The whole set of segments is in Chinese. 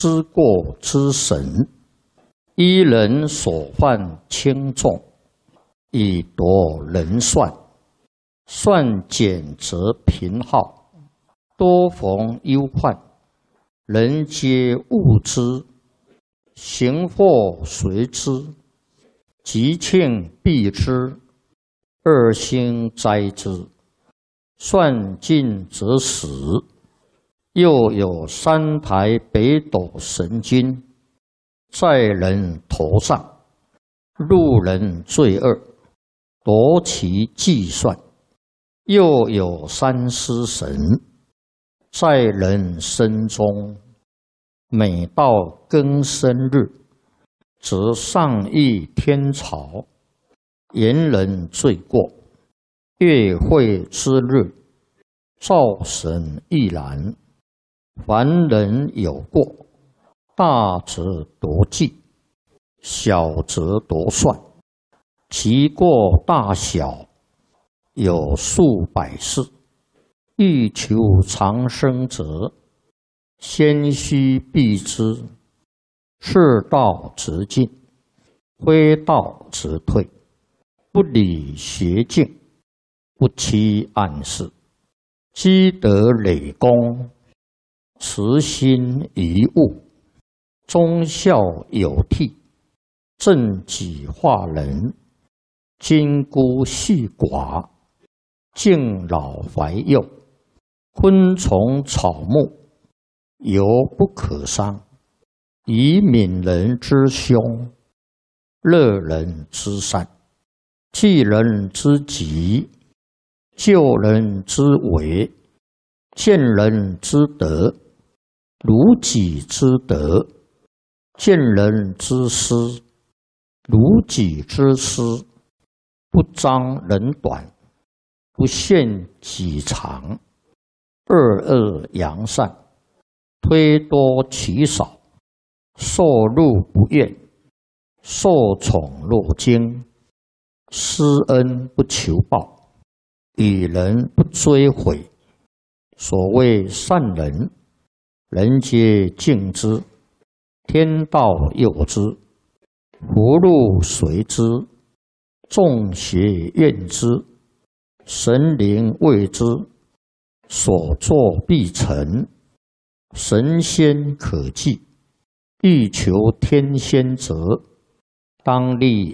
知过之神，依人所犯轻重，以夺人算。算减则贫耗，多逢忧患，人皆恶之。行祸随之，吉庆避之，恶星灾之。算尽则死。又有3台北斗神君，在人头上，路人罪恶，夺其计算。又有3尸神，在人身中，每到庚申日，则上议天朝，言人罪过。月会之日，灶神亦然。凡人有过，大则夺计，小则夺算。其过大小，有数百事。欲求长生者，先须避之。是道则进，非道则退。不理邪径，不欺暗室。积德累功，慈心遗物。忠孝有悌，正己化人。金孤细寡，敬老怀幼。昆虫草木，犹不可伤。以悯人之凶，乐人之善。济人之急，救人之危。见人之德，如己之德。见人之失，如己之失。不彰人短，不限己长。恶恶扬善，推多其少。受禄不怨，受宠若惊。施恩不求报，与人不追悔。所谓善人，人皆敬之。天道佑之，福禄随之。众邪怨之，神灵畏之。所作必成，神仙可祭。欲求天仙者，当立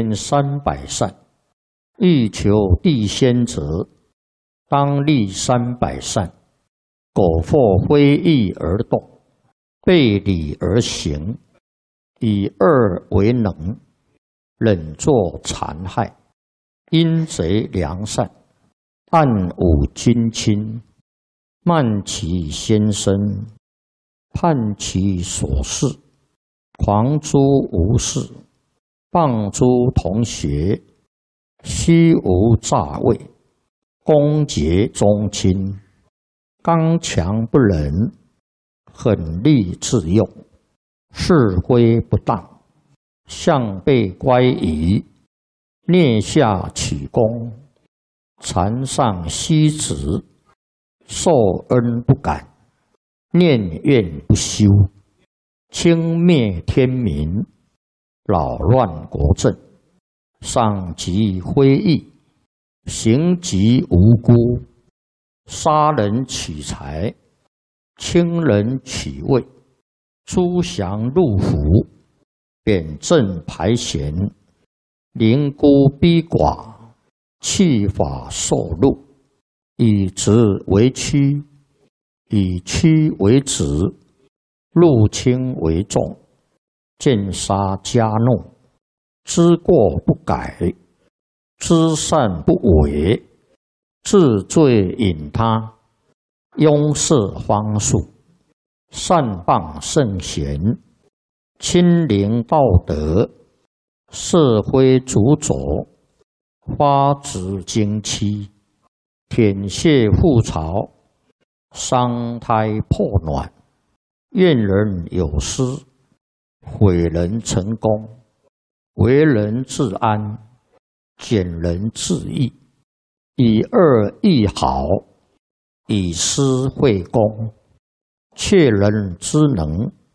1300善。欲求地仙者，当立300善。苟或非义而动，背礼而行，以恶为能，忍作残害。阴贼良善，暗侮君亲。慢其先生，叛其所事。狂诸无事，谤诸同学。虚无诈伪，恭结宗亲。刚强不仁，狠戾自用。是非不当，向背乖疑。蹑下取功，残上息职。受恩不感，念怨不休。轻蔑天民，扰乱国政。赏及非义，刑及无辜。杀人取财，轻人取位。诸降入府，贬正排贤。凌孤逼寡，弃法受禄。以直为曲，以曲为直。入轻为重，见杀加怒。知过不改，知善不为。治罪引他，拥塞荒树。善谤圣贤，亲临道德。社会烛灼，花枝经期。舔血覆巢，伤胎破卵。怨人有失，毁人成功。为人自安，减人自义。以恶易好，以私会公。窃人之能，